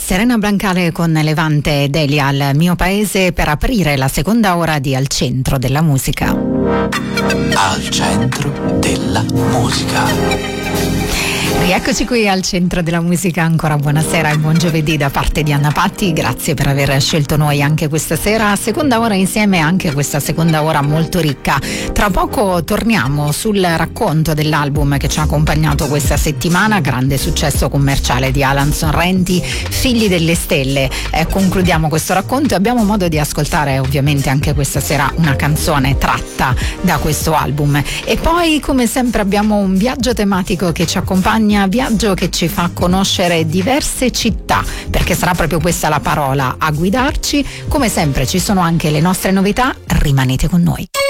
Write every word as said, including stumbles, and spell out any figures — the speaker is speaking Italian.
Serena Brancale con Levante Delia al mio paese per aprire la seconda ora di Al Centro della Musica. Al Centro della Musica. Rieccoci qui al Centro della Musica, ancora buonasera e buon giovedì da parte di Anna Patti, grazie per aver scelto noi anche questa sera, seconda ora insieme, anche questa seconda ora molto ricca. Tra poco torniamo sul racconto dell'album che ci ha accompagnato questa settimana, grande successo commerciale di Alan Sorrenti, Figli delle Stelle. Eh, concludiamo questo racconto e abbiamo modo di ascoltare ovviamente anche questa sera una canzone tratta da questo album. E poi come sempre abbiamo un viaggio tematico che ci accompagna, viaggio che ci fa conoscere diverse città, perché sarà proprio questa la parola a guidarci. Come sempre ci sono anche le nostre novità, rimanete con noi.